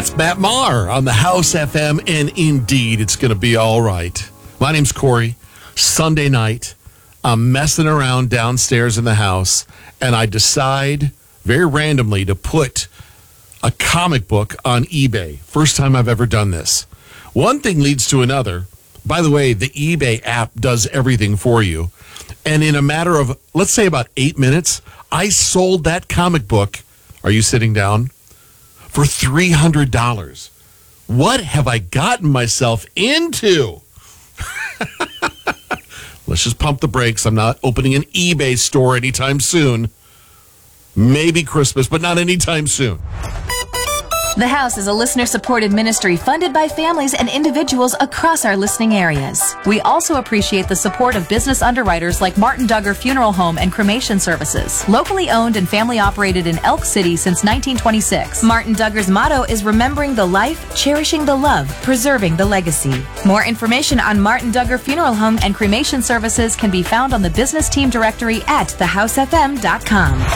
That's Matt Maher on the House FM, and indeed, it's going to be all right. My name's Corey. Sunday night, I'm messing around downstairs in the house, and I decide very randomly to put a comic book on eBay. First time I've ever done this. One thing leads to another. By the way, the eBay app does everything for you. And in a matter of, let's say about 8 minutes, I sold that comic book. Are you sitting down? For $300. What have I gotten myself into? Let's just pump the brakes. I'm not opening an eBay store anytime soon. Maybe Christmas, but not anytime soon. The House is a listener-supported ministry funded by families and individuals across our listening areas. We also appreciate the support of business underwriters like Martin Duggar Funeral Home and Cremation Services, locally owned and family-operated in Elk City since 1926. Martin Duggar's motto is remembering the life, cherishing the love, preserving the legacy. More information on Martin Duggar Funeral Home and Cremation Services can be found on the business team directory at thehousefm.com.